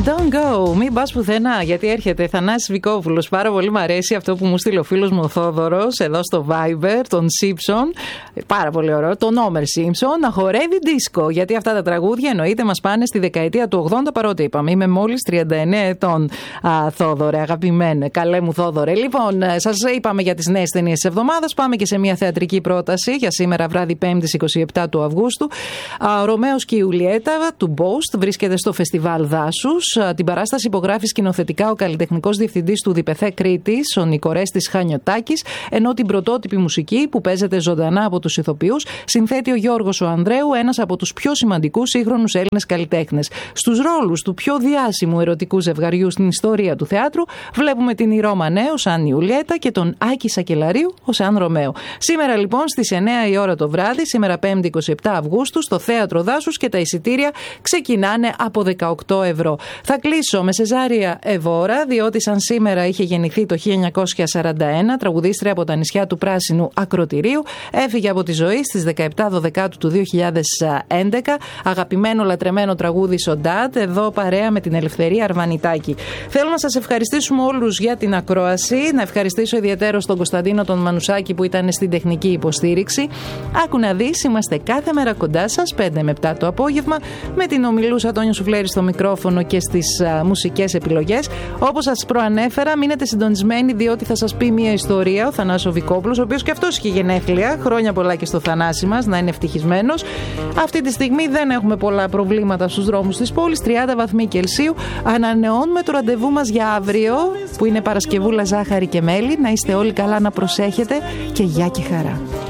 Don't go, μην πας πουθενά, γιατί έρχεται Θανάσης Βικόπουλος. Πάρα πολύ μου αρέσει αυτό που μου στείλε ο φίλος μου ο Θόδωρος εδώ στο Viber, τον Simpson. Πάρα πολύ ωραίο, τον Homer Simpson να χορεύει δίσκο. Γιατί αυτά τα τραγούδια εννοείται μας πάνε στη δεκαετία του 80, παρότι είπαμε. Είμαι μόλις 39 ετών, Θόδωρε, αγαπημένε. Καλέ μου Θόδωρε. Λοιπόν, σας είπαμε για τις νέες ταινίες της εβδομάδας. Πάμε και σε μια θεατρική πρόταση για σήμερα βράδυ 5η 27 του Αυγούστου. Ρωμαίος και η Ιουλιέτα του Boast βρίσκεται στο Φεστιβάλ Δάσους. Την παράσταση υπογράφει σκηνοθετικά ο καλλιτεχνικός διευθυντής του Διπεθέ Κρήτης, ο Νικορέστης Χανιωτάκης, ενώ την πρωτότυπη μουσική που παίζεται ζωντανά από τους ηθοποιούς συνθέτει ο Γιώργος ο Ανδρέου, ένας από τους πιο σημαντικούς σύγχρονους Έλληνες καλλιτέχνες. Στους ρόλους του πιο διάσημου ερωτικού ζευγαριού στην ιστορία του θεάτρου βλέπουμε την Ρώμα Νέο σαν Ιουλιέτα και τον Άκη Σακελαρίου ως Αν Ρωμαίο. Σήμερα λοιπόν στις 9 η ώρα το βράδυ, σήμερα 5η 27 Αυγούστου, στο Θέατρο Δάσους, και τα εισιτήρια ξεκινάνε από 18 ευρώ. Θα κλείσω με Σεζάρια Εβόρα, διότι σαν σήμερα είχε γεννηθεί το 1941, τραγουδίστρια από τα νησιά του Πράσινου Ακροτηρίου, έφυγε από τη ζωή στις 17 Δεκάτου του 2011. Αγαπημένο λατρεμένο τραγούδι Σοντάτ, εδώ παρέα με την Ελευθερία Αρβανιτάκη. Θέλω να σας ευχαριστήσουμε όλους για την ακρόαση, να ευχαριστήσω ιδιαίτερα τον Κωνσταντίνο τον Μανουσάκη που ήταν στην τεχνική υποστήριξη. Άκου να δεις, είμαστε κάθε μέρα κοντά σας, 5 με 7 το απόγευμα, με την ομιλούσα Τόνιο Σουφλέρη στο μικρόφωνο και στις μουσικές επιλογές. Όπως σας προανέφερα, μείνετε συντονισμένοι, διότι θα σας πει μια ιστορία ο Θανάσης Βικόπουλος, ο οποίος και αυτός είχε γενέθλια. Χρόνια πολλά και στο Θανάση μας, να είναι ευτυχισμένος. Αυτή τη στιγμή δεν έχουμε πολλά προβλήματα στους δρόμους της πόλης, 30 βαθμοί Κελσίου. Ανανεώνουμε το ραντεβού μας για αύριο, που είναι Παρασκευούλα, ζάχαρη και μέλι. Να είστε όλοι καλά, να προσέχετε και γεια και χαρά.